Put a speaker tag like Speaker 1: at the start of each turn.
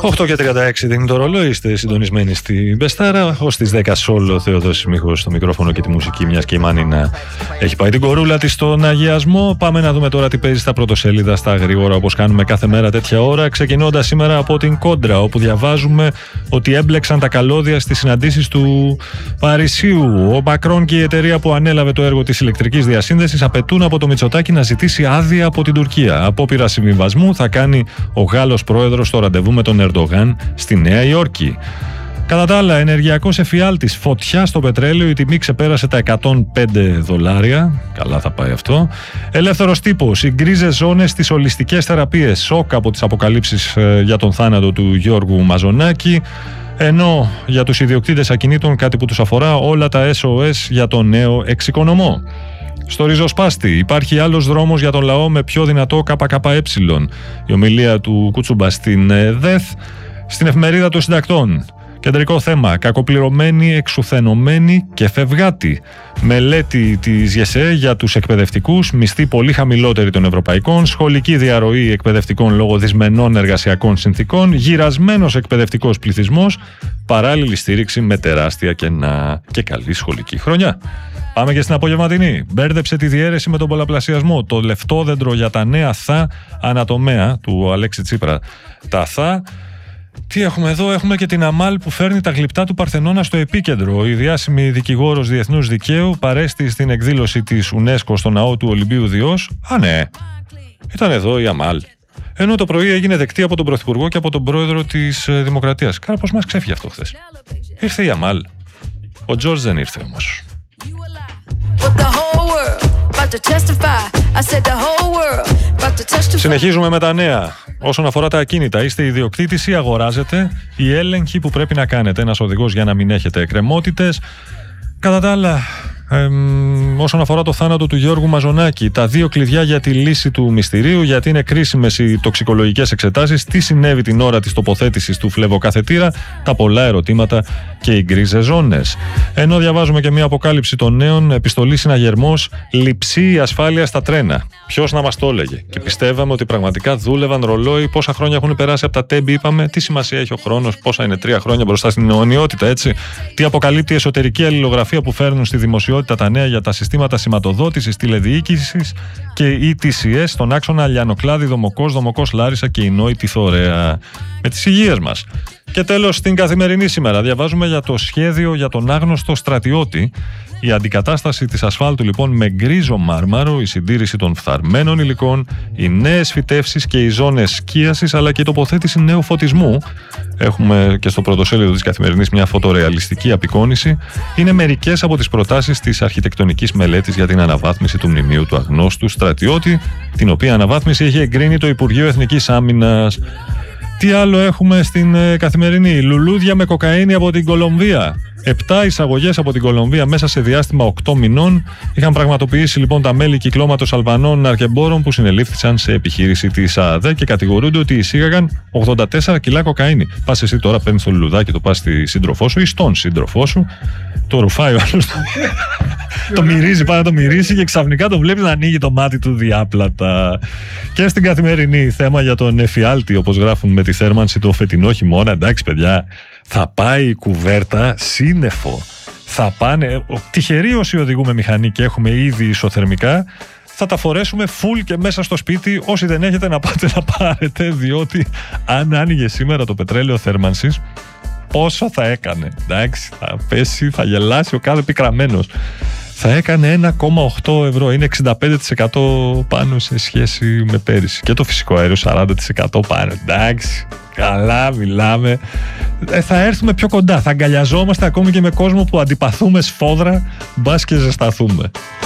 Speaker 1: 8:36 δίνει το ρολόι, είστε συντονισμένοι στην Μπεστάρα. Ως τις 10 σόλο Θεοδόσης Μίχος στο μικρόφωνο και τη μουσική, μιας και η Μάνινα έχει πάει την κορούλα της στον αγιασμό. Πάμε να δούμε τώρα τι παίζει στα πρωτοσέλιδα στα γρήγορα, όπως κάνουμε κάθε μέρα τέτοια ώρα. Ξεκινώντας σήμερα από την Κόντρα, όπου διαβάζουμε ότι έμπλεξαν τα καλώδια στις συναντήσεις του Παρισίου. Ο Μακρόν και η εταιρεία που ανέλαβε το έργο της ηλεκτρικής διασύνδεσης απαιτούν από το Μητσοτάκη να ζητήσει άδεια από την Τουρκία. Απόπειρα συμβιβασμού θα κάνει ο Γάλλος πρόεδρος στο ραντεβού με τον Ερντογάν στη Νέα Υόρκη. Κατά τα άλλα, ενεργειακός εφιάλτης, φωτιά στο πετρέλαιο, η τιμή ξεπέρασε τα $105. Καλά θα πάει αυτό. Ελεύθερος τύπος, οι γκρίζες ζώνες στις ολιστικές θεραπείες. Σοκ από τις αποκαλύψεις για τον θάνατο του Γιώργου Μαζονάκη. Ενώ για τους ιδιοκτήτες ακινήτων, κάτι που τους αφορά, όλα τα SOS για τον νέο εξοικονομό. Στο ριζοσπάστη, υπάρχει άλλος δρόμος για τον λαό με πιο δυνατό ΚΚΕ. Η ομιλία του Κούτσουμπα στην ΔΕΘ, στην εφημερίδα των συντακτών. Κεντρικό θέμα, κακοπληρωμένοι, εξουθενωμένοι και φευγάτοι. Μελέτη της ΓΕΣΕ για τους εκπαιδευτικούς, μισθοί πολύ χαμηλότεροι των ευρωπαϊκών, σχολική διαρροή εκπαιδευτικών λόγω δυσμενών εργασιακών συνθήκων, γυρασμένος εκπαιδευτικός πληθυσμός, παράλληλη στήριξη με τεράστια κενά και καλή σχολική χρονιά. Πάμε και στην απογευματινή. Μπέρδεψε τη διαίρεση με τον πολλαπλασιασμό. Το λεφτόδεντρο για τα νέα θα ανατομέα του Αλέξη Τσίπρα. Τα θα. Τι έχουμε εδώ, έχουμε και την Αμάλ που φέρνει τα γλυπτά του Παρθενώνα στο επίκεντρο. Η διάσημη δικηγόρος διεθνούς δικαίου παρέστη στην εκδήλωση της UNESCO στο ναό του Ολυμπίου Διός. Α, ναι, ήταν εδώ η Αμάλ. Ενώ το πρωί έγινε δεκτή από τον Πρωθυπουργό και από τον Πρόεδρο της Δημοκρατίας. Κάρα πως μας ξέφυγε αυτό χθες. Ήρθε η Αμάλ. Ο Τζορτζ δεν ήρθε όμως. Συνεχίζουμε με τα νέα. Όσον αφορά τα ακίνητα, είστε ιδιοκτήτης ή αγοράζετε, οι έλεγχοι που πρέπει να κάνετε, ένας οδηγός για να μην έχετε εκκρεμότητες. Κατά τα άλλα, όσον αφορά το θάνατο του Γιώργου Μαζονάκη, τα 2 κλειδιά για τη λύση του μυστηρίου, γιατί είναι κρίσιμες οι τοξικολογικές εξετάσεις, τι συνέβη την ώρα της τοποθέτησης του φλεβοκαθετήρα, τα πολλά ερωτήματα και οι γκρίζες ζώνες. Ενώ διαβάζουμε και μια αποκάλυψη των νέων, επιστολή συναγερμός, λειψή η ασφάλεια στα τρένα. Ποιος να μας το έλεγε? Και πιστεύαμε ότι πραγματικά δούλευαν ρολόι. Πόσα χρόνια έχουν περάσει από τα τέμπη, είπαμε. Τι σημασία έχει ο χρόνος, πόσα είναι 3 χρόνια μπροστά στην αιωνιότητα, έτσι. Τι αποκαλύπτει η εσωτερική αλληλογραφία που φέρνουν στη δημοσιότητα τα νέα για τα συστήματα σηματοδότησης, τηλεδιοίκησης και ETCS στον άξονα Λιανοκλάδη, Δομοκός, Λάρισα και η Νόητη Θωρέα. Με τις υγείες μας. Και τέλος, στην Καθημερινή σήμερα διαβάζουμε για το σχέδιο για τον άγνωστο στρατιώτη. Η αντικατάσταση της ασφάλτου λοιπόν με γκρίζο μάρμαρο, η συντήρηση των φθαρμένων υλικών, οι νέες φυτεύσεις και οι ζώνες σκίασης, αλλά και η τοποθέτηση νέου φωτισμού. Έχουμε και στο πρωτοσέλιδο της Καθημερινής μια φωτορεαλιστική απεικόνηση. Είναι μερικές από τις προτάσεις της αρχιτεκτονικής μελέτης για την αναβάθμιση του μνημείου του αγνώστου στρατιώτη, την οποία αναβάθμιση έχει εγκρίνει το Υπουργείο Εθνικής Άμυνας. Τι άλλο έχουμε στην Καθημερινή? Λουλούδια με κοκαίνη από την Κολομβία. 7 εισαγωγές από την Κολομβία μέσα σε διάστημα 8 μηνών. Είχαν πραγματοποιήσει λοιπόν τα μέλη κυκλώματος Αλβανών ναρκεμπόρων που συνελήφθησαν σε επιχείρηση της ΑΑΔΕ και κατηγορούνται ότι εισήγαγαν 84 κιλά κοκαίνη. Πας εσύ τώρα, παίρνεις το λουλουδάκι, το πας στη σύντροφό σου ή στον σύντροφό σου, το ρουφάει ο άλλος, το μυρίζει, πάει να το μυρίσει και ξαφνικά το βλέπεις να ανοίγει το μάτι του διάπλατα. Και στην Καθημερινή θέμα για τον εφιάλτη, όπως γράφουν με τη θέρμανση το φετινό χειμώνα. Εντάξει παιδιά, θα πάει η κουβέρτα σύννεφο. Θα πάνε, τυχεροί όσοι οδηγούμε μηχανή και έχουμε ήδη ισοθερμικά, θα τα φορέσουμε full και μέσα στο σπίτι. Όσοι δεν έχετε να πάτε να πάρετε, διότι αν άνοιγε σήμερα το πετρέλαιο θέρμανσης, πόσο θα έκανε? Εντάξει, θα πέσει, θα γελάσει ο κάθε πικραμένος. Θα έκανε 1,8 ευρώ. Είναι 65% πάνω σε σχέση με πέρυσι. Και το φυσικό αέριο 40% πάνω. Εντάξει, καλά μιλάμε. Θα έρθουμε πιο κοντά. Θα αγκαλιαζόμαστε ακόμη και με κόσμο που αντιπαθούμε σφόδρα, μπας και ζεσταθούμε.